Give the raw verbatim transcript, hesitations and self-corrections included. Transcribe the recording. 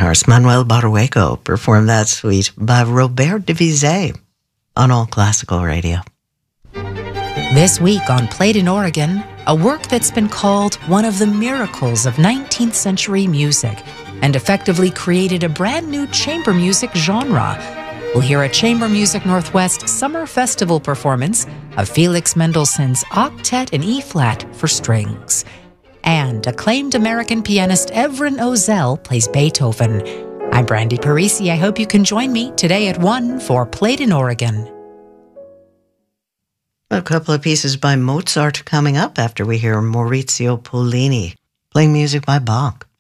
guitarist Manuel Barrueco performed that suite by Robert Diviset on All Classical Radio. This week on Played in Oregon, a work that's been called one of the miracles of nineteenth century music and effectively created a brand new chamber music genre. We'll hear a Chamber Music Northwest Summer Festival performance of Felix Mendelssohn's Octet in E-flat for strings. And acclaimed American pianist Evren Ozel plays Beethoven. I'm Brandy Parisi. I hope you can join me today at one for Played in Oregon. A couple of pieces by Mozart coming up after we hear Maurizio Pollini playing music by Bach.